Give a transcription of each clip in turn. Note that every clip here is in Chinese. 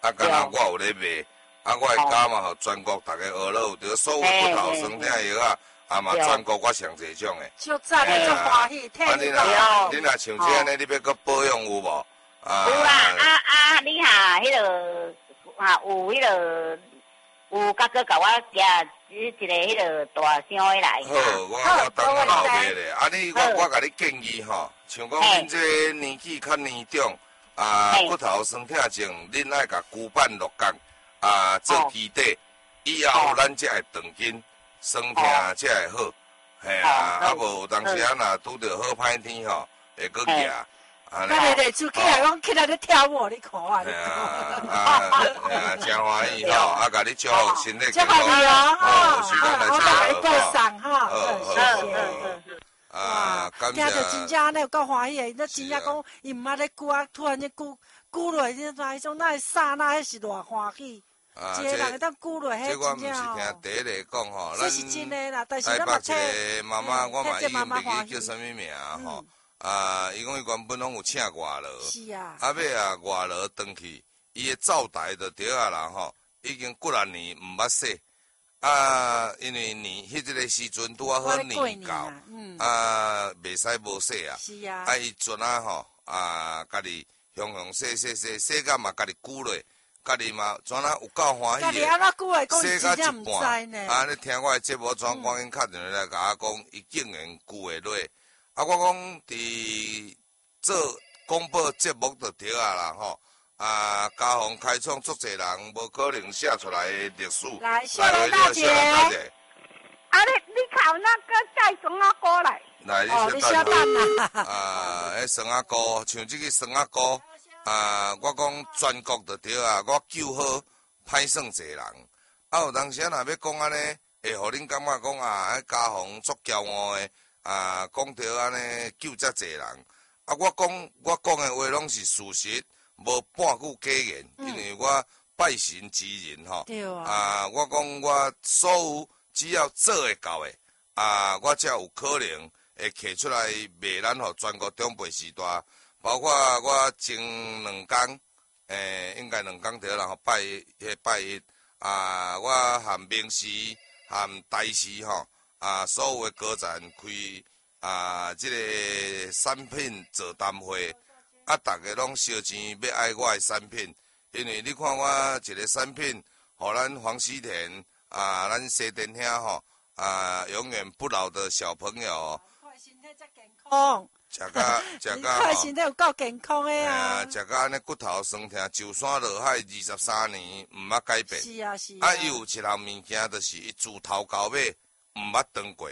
啊，敢若我有咧卖，啊，我会加嘛，互全国大家学了，着所有骨头酸痛药啊，啊嘛全国我上侪种诶。 就赞的，就欢喜，听你讲。 你若像这安尼，你要搁保养有无？ 有啦，你哈，迄个有迄个有甲哥甲我寄一个迄个大箱的来。 好，我等下后买咧。啊，我甲你建议吼，像讲恁这年纪较年长，骨头酸痛症，恁爱甲骨板落角做基底，以后咱才会长筋，酸痛才会好。嘿啊，无有当时若拄着好歹天吼，会搁举。 那你出去来讲，起来咧跳舞，你看啊！ 真欢喜吼，甲你祝福身体健康。 祝福你哦， 有时间来我甲你报上哈， 感谢。 听着真正安尼有够欢喜的，那真正讲伊毋捌咧鼓啊，突然间鼓落，你知迄种那会刹那，迄是偌欢喜。一个人会当鼓落，迄真正吼。 这我毋是听第一个讲吼， 这是真的啦，但是咱咱嘛听。妈妈，我嘛已经袂记叫啥物名吼。伊讲伊原本拢有请外劳， 是啊， 尾外劳转去，伊的灶台就对啊啦吼，已经几啊年毋捌洗，因为迄个时阵拄啊好年到，袂使无洗啊， 是啊， 伊阵吼，家己向洗甲嘛家己鼓落，家己嘛怎有够欢喜的，洗甲一半，你听我的节目，转赶紧敲电话来甲我讲，伊竟然鼓会落。我讲伫做广播节目就对啊啦吼，家宏开创足侪人无可能写出来的历史。 来，秀兰大姐。 你靠那个带酸阿哥来。 来， 你小等啦。 迄酸阿哥，像这个酸阿哥，我讲全国就对啊，我救好歹算侪人。有当时若要讲安尼，会互恁感觉讲迄家宏足骄傲的。讲着安尼救遮侪人，我讲的话拢是事实，无半句假言，因为我拜神之人吼。 对啊。 我讲我所有只要做会到的，我才有可能会摕出来卖咱互全国中北时代，包括我前2天，应该2天对啦，吼拜一，我含明市含大市吼。所有的歌站开这个产品座谈会，大家拢烧钱要爱我的产品，因为你看我一个产品，互咱黄西田咱西田兄吼，永远不老的小朋友， 身体才健康， 食甲身体有够健康的啊！ 食甲安尼骨头酸痛，就山落海23年毋捌改变， 是啊是啊。伊有一项物件，就是伊自头到尾。毋捌断过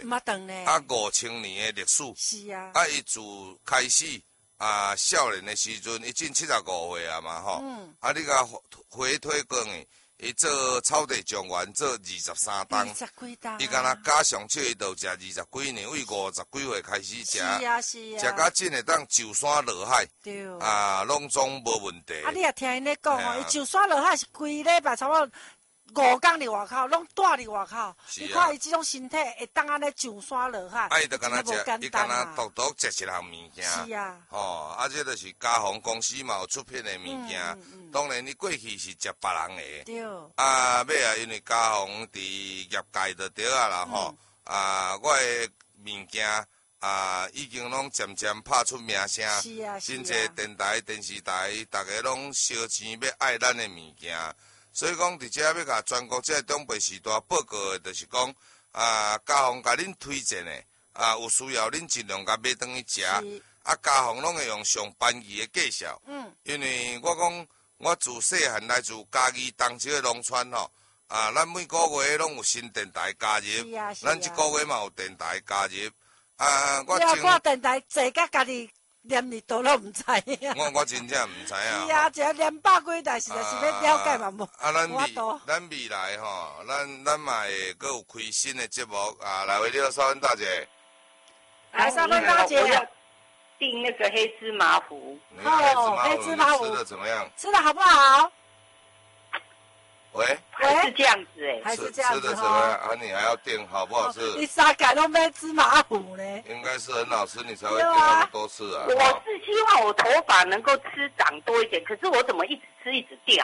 ，5000年的历史。 是啊。 伊自开始少年的时阵，伊进75岁啊嘛吼。你甲回推讲诶，伊做草地状元做23档。 20几档。 伊敢若加上少，伊就食20几年，为50几岁开始食。 是啊是啊。 食甲真会当就山落海。 对。 拢总无问题。 你也听因咧讲哦，伊就山落海是规礼拜差不多。5天伫外口，拢住伫外口。你看伊即种身体会当安尼上山落海， 伊就敢若食，伊敢若独独食一项物件。 是啊。 吼，这就是家宏公司嘛有出品的物件。当然，你过去是食别人的。 对。 尾因为家宏伫业界就对啊啦吼。我的物件已经拢渐渐拍出名声。 是啊。 真侪电台、电视台，大家拢烧钱要爱咱的物件。所以讲，伫遮要甲全国这中北时代报告的，就是讲，家宏甲恁推荐的，有需要恁尽量甲买转去食，家宏拢会用上便宜的价绍。因为我讲，我自细汉来自嘉义东这个农村吼，咱每个月拢有新电台加入，咱一个月嘛有电台加入。 我电台坐甲家己。连你都拢唔知影。 我真正唔知影。 是啊，一连百几台实在是要了解嘛无。 咱未来吼，咱嘛会阁有开新的节目来为了少文大姐。 来，少文大姐。 订那个黑芝麻糊。 黑芝麻糊吃的怎么样？ 吃的好不好？ 喂， 还是这样子还是这样子吃的怎么样？你还要订好不好吃？ 你啥改都买芝麻糊呢？ 应该是很好吃，你才会订那么多次啊。 我是希望我头发能够长多一点，可是我怎么一直吃一直掉？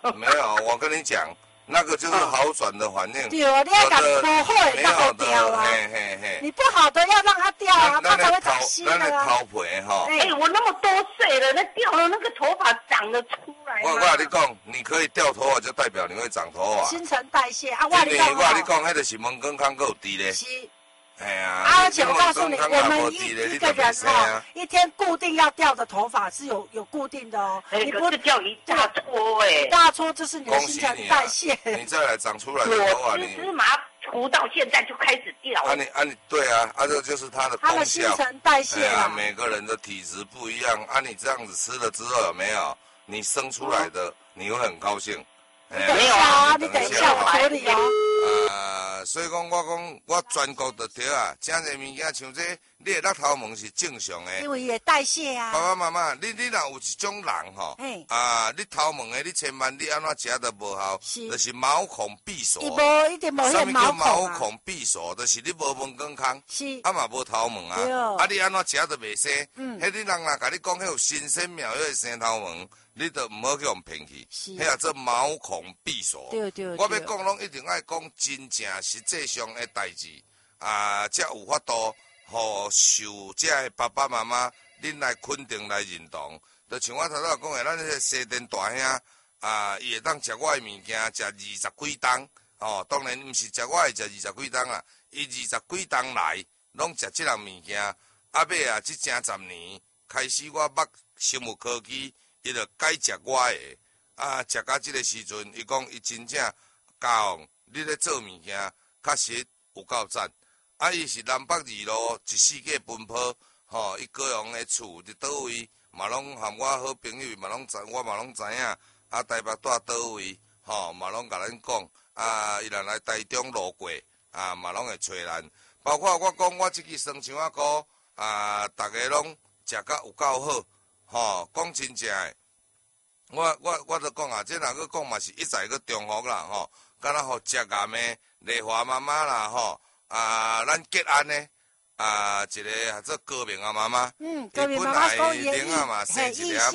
没有，我跟你讲，那个就是好转的环境。 对啊，你要讲不好的才好掉啊。 嘿嘿嘿。 你不好的要让它掉啊，它才会长新的啊。 那头皮哈。 我那么多岁了，那掉了那个头发长得出来。 我跟你讲，你可以掉头发，就代表你会长头发。 新陈代谢啊， 我跟你讲，迄就是门更康够低咧。 是。 哎呀。 而且我告诉你，我们一个人哦，一天固定要掉的头发是有固定的哦。 你不是掉一大撮哎。 一大撮就是你的新陈代谢。 你再来长出来的头发，你芝麻除到现在就开始掉。 你对啊，这就是它的功效。 它的新陈代谢啊。 每个人的体质不一样啊，你这样子吃了之后有没有？你生出来的你会很高兴。 没有啊，你等一下我处理哦。 所以讲我全国就对啊，真侪物件像这，你的落头毛是正常的。 因为也代谢啊。 爸爸妈妈，你若有一种人吼，你头毛的，你千万你安怎食都无效，就是毛孔闭锁。 伊无一定无迄毛孔啊。 毛孔闭锁，就是你无毛健康，嘛无头毛啊，你安怎食都袂生。迄啲人若甲你讲迄有新鲜苗会生头毛。你都唔好去用骗去，迄啊做毛孔闭锁。我要讲拢一定爱讲真正实际上的代志，才有法度，互受这的爸爸妈妈，恁来肯定来认同。就像我头头讲的，咱迄个西电大兄，伊会当食我的物件，食20几吨，当然毋是食我的食20几吨啦，伊20几吨来，拢食这样物件。尾这正10年开始，我捌生物科技。伊就改食我的，食到即个时阵，伊讲伊真正教你咧做物件，确实有够赞。伊是南北二路一世界奔波，伊高雄的厝伫倒位，嘛拢含我好朋友，嘛拢知，我嘛拢知影。台北住倒位，嘛拢甲咱讲。伊若来台中路过，嘛拢会找咱。包括我讲我即支酸肠仔糕，大家拢食甲有够好。讲真正诶，我都讲这若个讲嘛是一再个重复啦，敢若互食癌诶丽华妈妈啦，咱吉安诶，一个做高明啊妈妈， 高明妈妈讲伊本来嘛生一粒，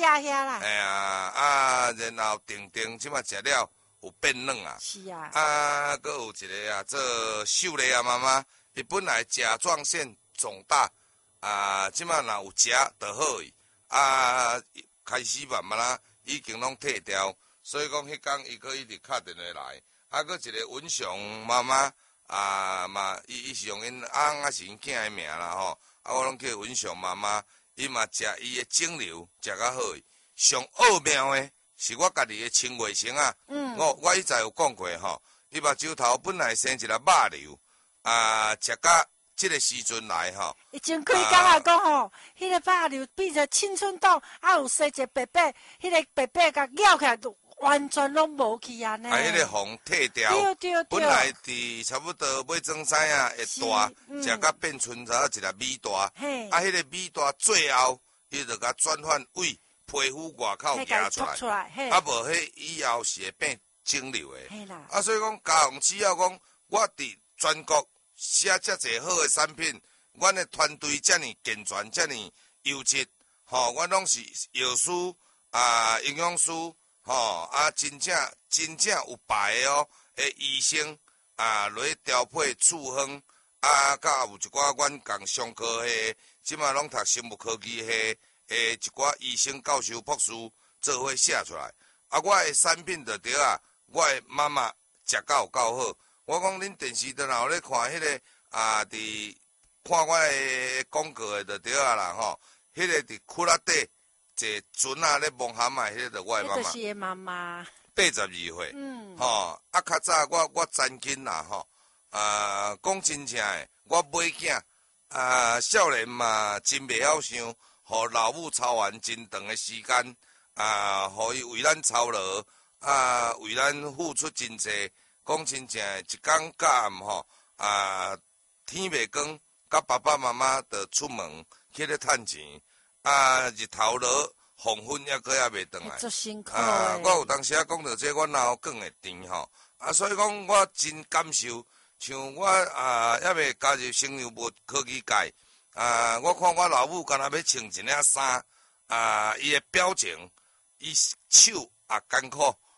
然后定即马食了有变软啊， 是啊， 佫有一个做秀丽啊妈妈，伊本来甲状腺肿大，即马若有食就好伊。开始慢慢啦，已经拢退掉，所以讲迄天伊佫一直敲电话来，佫一个文祥妈妈嘛，伊是用因翁是因囝的名啦我拢叫文祥妈妈，伊嘛食伊的肿瘤食较好，上奥妙的是我家己的亲外甥啊，我以前有讲过伊目睭头本来生一粒肉瘤，食到这个时阵来伊前几工也讲迄个肉瘤变成青春痘，有生一个白白，迄个白白甲咬起来就完全拢无去安尼。 迄个红退掉， 对。 本来伫差不多尾装菜会大，食甲变剩一粒米大，迄个米大最后伊就甲转换为皮肤外口夹出来，无迄以后是会变肿瘤的。所以讲嘉宏只要讲我伫全国。写遮济好的产品，阮的团队遮尔健全，遮尔优质，阮拢是药师营养师，真正有牌的的医生落去调配处方，甲有一寡阮共上课的，即马拢读生物科技系一寡医生教授博士做伙写出来。我的产品就对我的妈妈食到有够好。我讲恁电视电脑咧看迄个伫看我的广告的就对啦迄个伫裤仔底坐船咧望海迄个就我的妈妈。 就是妈妈。 82岁。较早我真紧啦讲真正的，我买囝少年嘛真袂晓想，互老母操完真长的时间互伊为咱操劳为咱付出真济。讲真正的，一天到暗天袂光，甲爸爸妈妈就出门去咧趁钱，日头落黄昏还佫袂回来。 足辛苦我有当时讲到这，我脑更会甜所以讲我真感受，像我还未加入生物科技界，我看我老母敢若要穿一领衫，伊的表情，伊手也艰苦。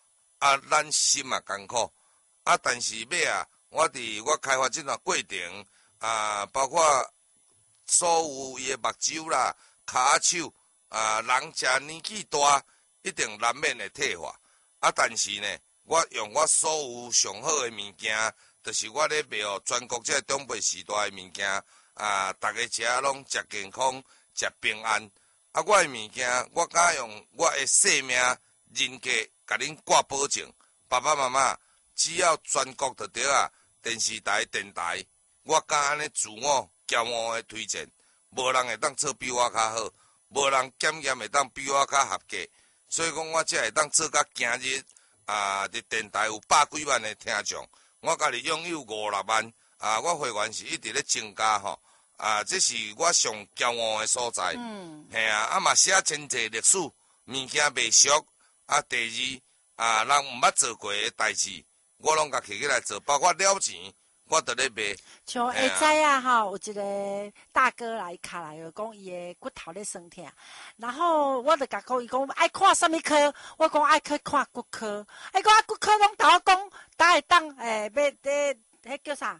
咱心嘛艰苦，但是尾啊，我伫我开发这段过程包括所有伊诶目睭啦、骹手人食年纪大，一定难免会退化。但是呢，我用我所有上好诶物件，就是我咧卖予全国这长辈时代诶物件大家食拢食健康、食平安。我诶物件，我敢用我诶性命、人格，甲恁挂保证。爸爸妈妈，只要全国就对电视台、电台，我敢安尼自我骄傲诶推荐，无人会当做比我较好，无人检验会当比我较合格。所以讲，我才会当做甲今日伫电台有100几万诶听众，我家己拥有5-6万我会员是一直咧增加这是我上骄傲诶所在。嘛写真济历史，物件袂俗第二人毋捌做过诶代志，我拢甲摕起来做，包括了钱，我都咧卖。 像会知有一个大哥来卡来就讲伊诶骨头咧酸痛，然后我就甲讲伊讲爱看什么科，我讲爱去看骨科，讲骨科拢甲我讲，会当要迄叫啥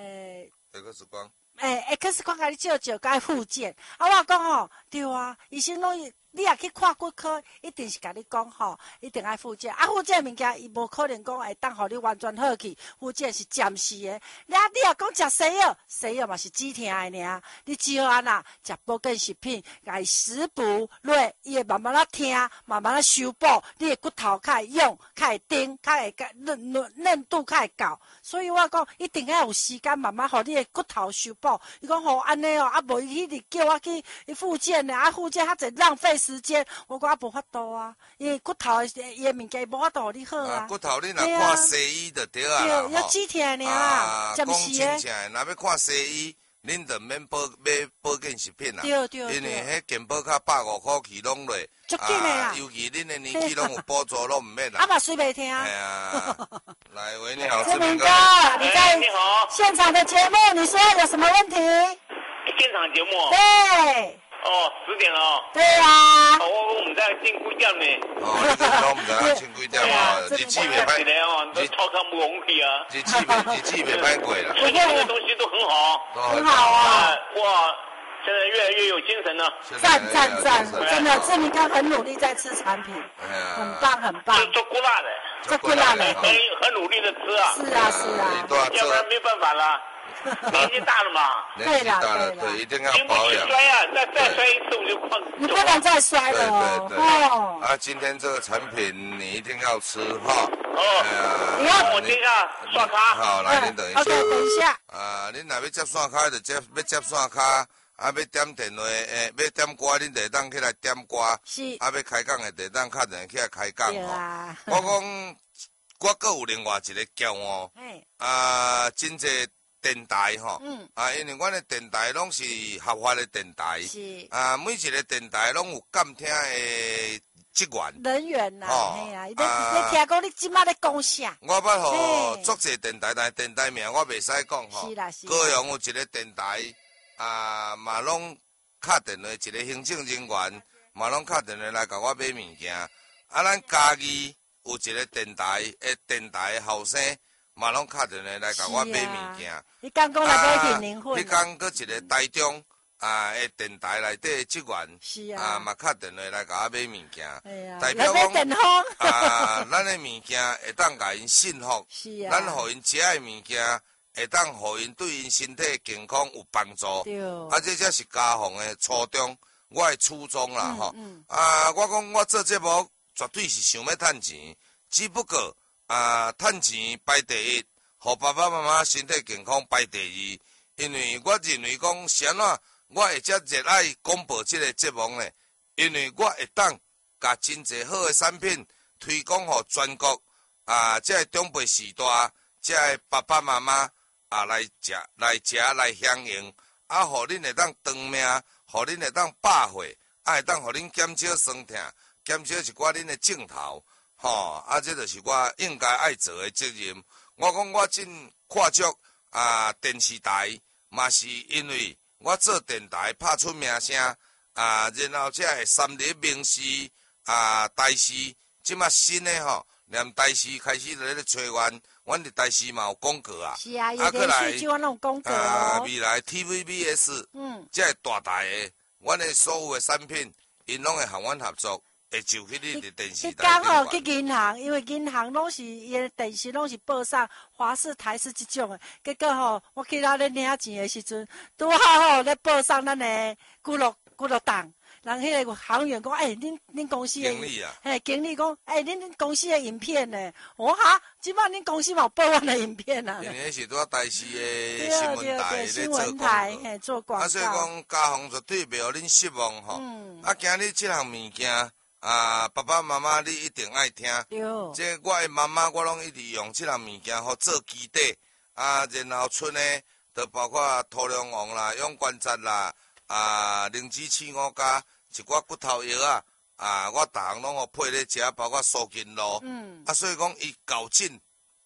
X 光 X 光甲你照，甲复健。我讲对医生拢你也去看骨科，一定是甲你讲一定爱复健。复健物件伊无可能讲会当互你完全好去，复健是暂时的。你也讲食西药，西药嘛是止痛的尔。你只好食保健食品，甲伊食补落，伊会慢慢疼，慢慢修补，你的骨头较会用，较会顶，较会韧度较会够。所以我讲一定要有时间慢慢互你的骨头修补。伊讲安尼无伊迄日叫我去复健呢，复健较侪浪费时间，我讲无法度因为骨头伊的物件无法度互你好骨头你若看西医就对对，要止痛尔啦， 讲真正若要看西医，恁就免买保健食品啦。 对， 因为迄健保卡150块起拢落， 足紧的啦。 尤其恁的年纪拢有补助，拢毋免啦。 嘛水袂听。 来，喂，你好， 志明哥，你在现场的节目，你说有什么问题？ 现场节目。 对。 10点哦。 对啊。 我唔知进几点呢。 你这都唔知咱进几点日子袂歹。 都超看不容易啊。 日子袂歹过啦。 最近这个东西都很好。 很好啊。 哇，现在越来越有精神了。 赞，真的，志明哥很努力在吃产品，很棒。 做锅辣的。很努力的吃啊。 是啊。 要不然没办法了。年纪大了嘛， 对，一定要保养。 再摔一次我就放。 你不能再摔了对。今天这个产品你一定要吃你要我等一下刷卡。 好，来，您等一下。 OK，等一下。 恁若要接刷卡就要接刷卡，要点电话要点歌，恁就当起来点歌。 是。 要开讲的就当敲电话起来开讲我讲，我阁有另外一个骄傲。真济。电台因为阮的电台拢是合法的电台， 是每一个电台拢有监听的职员人员你听讲你即马咧讲啥？ 我捌互足侪电台，但电台名我袂使讲是啦。 高雄有一个电台嘛拢敲电话，一个行政人员嘛拢敲电话来甲我买物件。咱嘉义有一个电台的后生。嘛拢敲电话来甲我买物件。 你刚讲来买电零混。 你讲搁一个台中的电台内底的职员。 是嘛敲电话来甲我买物件。 代表讲咱的物件会当甲因信服。 是咱互因食的物件会当互因对因身体健康有帮助。 对。 这才是家访的初衷，我的初衷啦我讲我做节目绝对是想要趁钱，只不过。趁钱排第一，互爸爸妈妈身体健康排第二。因为我认为讲是安怎，我会遮热爱广播这个节目呢？因为我会当甲真侪好的产品推广互全国这长辈时代，这爸爸妈妈来食来享用，互恁会当长命，互恁会当百岁，会当互恁减少酸痛，减少一寡恁的镜头。这就是我应该爱做的责任。我讲我真看足电视台，嘛是因为我做电台拍出名声然后才会参入名士大师，即马新的连台视开始咧找阮伫台视嘛有广告啊。 是啊，有连续剧我拢广告哦。 未来 TVBS 这大台的，阮的所有的产品，因拢会和阮合作。会就去你的电视台。 刚好去银行，因为银行拢是伊的电视拢是报上华视、台视即种的。结果吼，我去那咧领钱的时阵，拄好吼咧报上咱的娱乐档。人迄个行员讲，恁公司的经理啊， 经理讲，恁公司的影片呢？我哈，即摆恁公司嘛有报阮的影片啊。 因为是拄台视的新闻台咧新闻台做广告。 所以讲家访绝对袂互恁失望吼。今日即项物件。爸爸妈妈，你一定爱听。这我的妈妈，我拢一直用即项物件，好做基底。然后剩的，就包括土龙王啦、勇关节啦、灵芝刺五加一寡骨头药啊。我逐项拢互配咧食，包括苏筋露。所以讲伊高进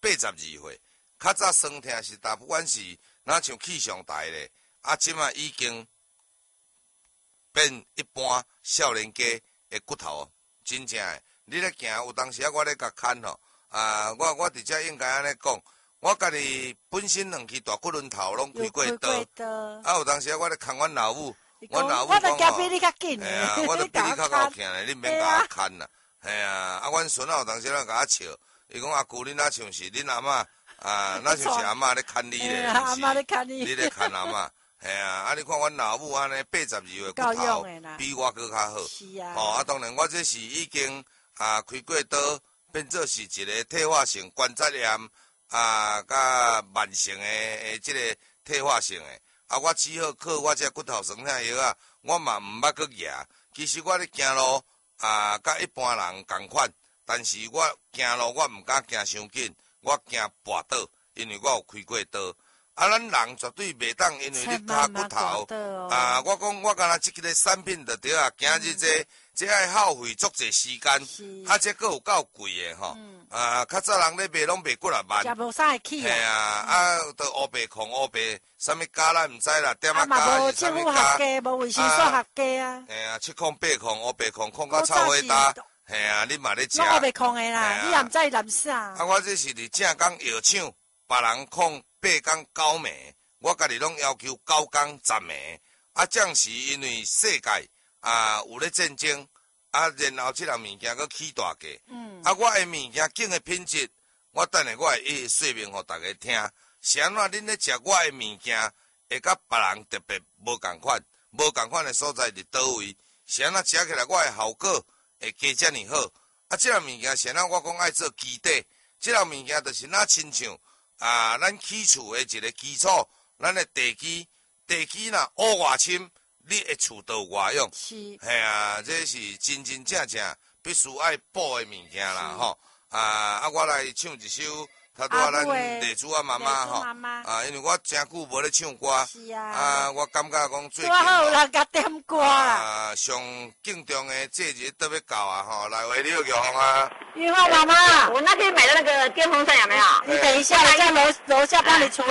82岁，较早酸痛是不管是哪像气象台咧，即马已经变一般少年家。的骨头真正诶，你咧行有当时我咧甲牵吼，我伫遮应该安尼讲，我家己本身两支大骨轮头拢开过刀，有当时我咧牵阮老母，阮老母讲吼，我都比你较高行咧，你免甲我牵啦，阮孙仔有当时咧甲我笑，伊讲阿舅你哪像是恁阿嬷，哪像是阿嬷咧牵你咧， 阿嬷咧牵你， 你咧牵阿嬷。你看阮老母安尼82岁骨头，比我搁较好。 是啊。当然我这是已经开过刀，变做是一个退化性关节炎甲慢性的即个退化性的。我只好靠我这骨头酸痛药啊，我嘛毋捌去举。其实我咧行路甲一般人共款，但是我行路我毋敢行伤紧，我行跋倒，因为我有开过刀。咱人绝对袂当，因为你卡骨头我讲我敢若即个产品就对啊，今日这爱耗费足侪时间，这个有够贵的吼。较早人咧卖拢卖几啊万， 食无啥会起都乌白控乌白，啥物加咱毋知啦，点嘛无政府合格，无卫生所合格啊。 7控8控乌白控控到臭火大，你嘛咧食。 我乌白控的啦，你也毋知伊蓝啥。 我这是伫正港药厂，别人控。8天9暝，我家己拢要求9天10暝。这样是因为世界有咧战争，然后即项物件佫起大价。我的物件景的品质，我等下我会说明互大家听。是安怎恁咧食我的物件，会甲别人特别无共款，无共款的所在伫倒位？是安怎食起来我的效果会加遮尔好？即项物件是安怎我讲爱做基底，即项物件就是哪亲像。咱起厝的一个基础，咱的地基若乌外深，你的厝都外用。 是。 这是真真正正必须爱补的物件啦吼。我来唱一首，他拄咱地主妈妈吼。因为我真久无咧唱歌。 是啊。 我感觉讲最近。 好有人甲点歌啦。 上敬重的节日都要到吼，来为你玉凤玉凤妈妈， 我那天买的那个电风扇有没有？ 你等一下，我在楼下帮你处理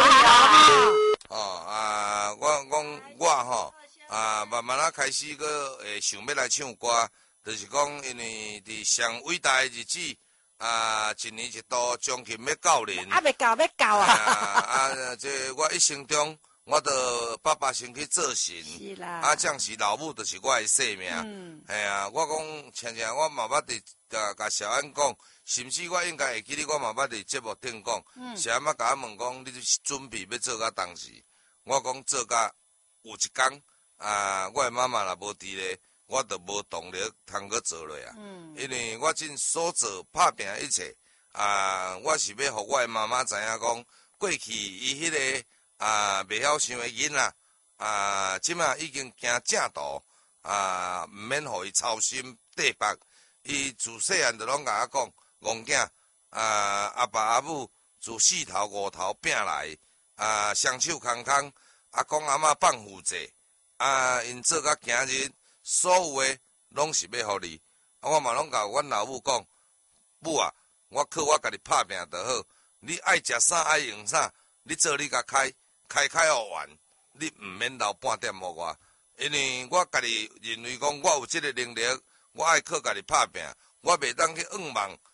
我讲我吼，慢慢啊开始个想要来唱歌，就是讲因为伫上伟大的日子，一年一度将近要到年。 要到啊！ 这我一生中。我着爸爸先去做神，这样是老母，就是我的性命。我讲，常我嘛捌伫甲小安讲，甚至我应该会记得，我嘛捌伫节目顶讲，小安甲我问讲，你准备要做到当时？我讲做到有一天，我的妈妈若无伫咧，我着无动力通去做落啊。因为我真所做拍拼一切，我是要互我的妈妈知影讲，过去伊迄个。袂晓想的囡仔，即马已经行正道，毋免互伊操心地北。伊自细汉就拢甲我讲，戆囝，阿爸阿母自4头5头拼来，双手空空，阿公阿嬷放负债，因做到今日，所有的拢是要互你。我嘛拢甲阮老母讲，母啊，我靠我家己拍拼就好，你爱食啥爱用啥，你做你甲开互完，你毋免留半点互我，因为我家己认为讲我有即个能力，我爱靠家己拍拼，我袂当去仰望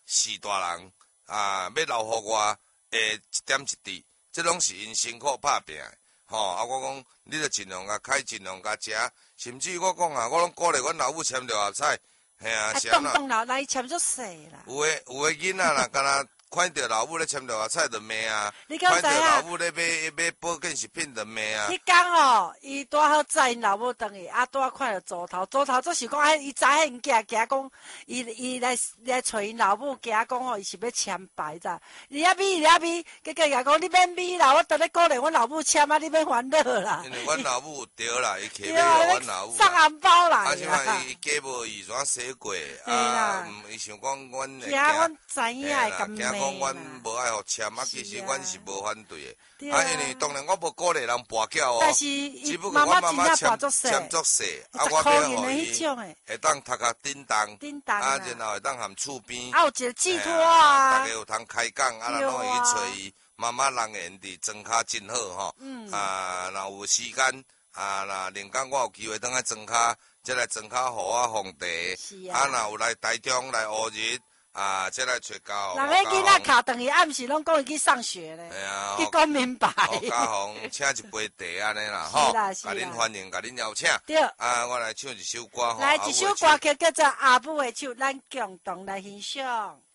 4大人要留互我一点一滴，这拢是因辛苦打拼的。我讲你着尽量甲开，尽量甲食，甚至我讲我拢鼓励阮老母签六合彩，嘿是安动啦，来签足细啦。 有诶囡仔啦，敢若看到老母咧签六合彩就骂啊， 你敢知影？ 看到老母咧买保健食品就骂啊。 迄天伊拄好载因老母转去，拄好看到组头做是讲，伊知影因行讲，伊来找因老母行讲伊是要签牌咋？伊遐咪，结果伊讲你免咪啦，我倒咧鼓励阮老母签啊，你免烦恼啦。 因为阮老母有对啦，伊客买互阮老母。 送红包来。 即摆伊家无预算洗过，伊想讲阮会惊。阮知影会咁惊讲阮无爱互签其实阮是无反对的。因为当然我无鼓励人跋筊但是只不过我妈妈签足细，我要互伊会当读甲叮当，然后会当含厝边， 有一个寄托啊， 大家有通开讲，咱拢会去找伊。妈妈人缘伫庄脚真好若有时间若另讲我有机会当来庄脚，再来庄脚互我皇帝，若有来台中来乌日。再来找教。 人个囡仔卡等于暗时拢讲伊去上学咧，去讲明白。 家红请一杯茶安尼啦，吼，甲恁欢迎，甲恁邀请。 对。 我来唱一首歌吼。 来一首歌曲叫做《阿母的手》，咱共同来欣赏。